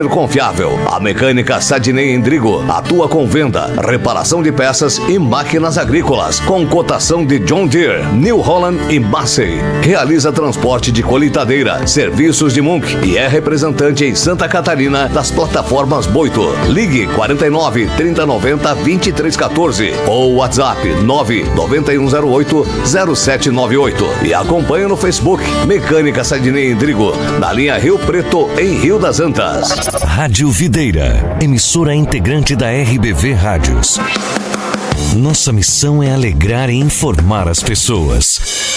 Confiável. A Mecânica Sadney Endrigo atua com venda, reparação de peças e máquinas agrícolas, com cotação de John Deere, New Holland e Massey. Realiza transporte de colheitadeira, serviços de Munk e é representante em Santa Catarina das plataformas Boito. Ligue 49 3090 2314 ou WhatsApp 99108 0798 e acompanhe no Facebook Mecânica Sadney Endrigo, na linha Rio Preto, em Rio das Antas. Rádio Videira, emissora integrante da RBV Rádios. Nossa missão é alegrar e informar as pessoas.